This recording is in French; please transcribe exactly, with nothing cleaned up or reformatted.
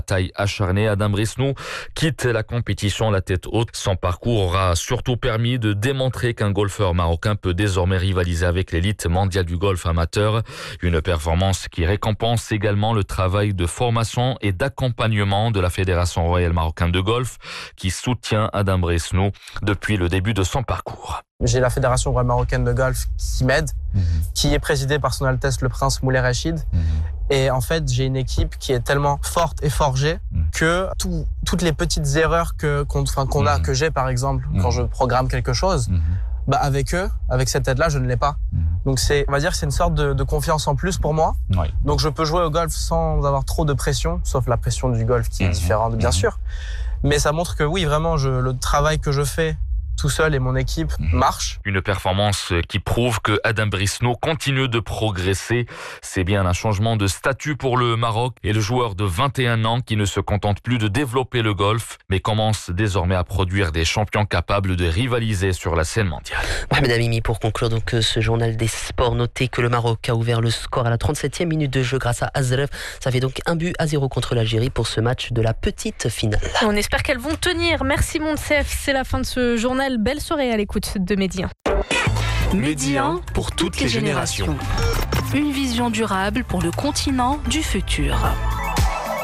bataille acharnée. Adam Brisnou quitte la compétition la tête haute. Son parcours aura surtout permis de démontrer qu'un golfeur marocain peut désormais rivaliser avec l'élite mondiale du golf amateur. Une performance qui récompense également le travail de formation et d'accompagnement de la Fédération royale marocaine de golf qui soutient Adam Brisnou depuis le début de son parcours. J'ai la Fédération royale marocaine de golf qui m'aide, mmh. qui est présidée par Son Altesse le Prince Moulay Rachid. Mmh. Et en fait, j'ai une équipe qui est tellement forte et forgée mmh. que tout, toutes les petites erreurs que, qu'on, enfin, qu'on a, mmh. que j'ai par exemple, mmh. quand je programme quelque chose, mmh. bah avec eux, avec cette aide-là, je ne l'ai pas. Mmh. Donc c'est, on va dire que c'est une sorte de, de confiance en plus pour moi. Oui. Donc je peux jouer au golf sans avoir trop de pression, sauf la pression du golf qui mmh. est différente, bien mmh. sûr. Mais ça montre que oui, vraiment, je, le travail que je fais tout seul et mon équipe marche. Une performance qui prouve que Adam Brisnou continue de progresser. C'est bien un changement de statut pour le Maroc et le joueur de vingt et un ans qui ne se contente plus de développer le golf, mais commence désormais à produire des champions capables de rivaliser sur la scène mondiale. Mohamed Amimi, pour conclure donc ce journal des sports, notez que le Maroc a ouvert le score à la trente-septième minute de jeu grâce à Azref. Ça fait donc un but à zéro contre l'Algérie pour ce match de la petite finale. On espère qu'elles vont tenir. Merci Monsef, c'est la fin de ce journal. Belle soirée à l'écoute de Medi un. Medi un pour toutes les générations. Une vision durable pour le continent du futur.